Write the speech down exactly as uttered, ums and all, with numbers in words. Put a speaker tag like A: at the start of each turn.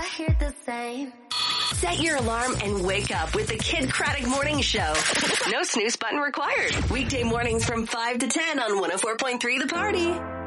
A: I hear the same.
B: Set your alarm and wake up with the Kid Craddock Morning Show. No snooze button required. Weekday mornings from five to ten on one oh four point three The Party.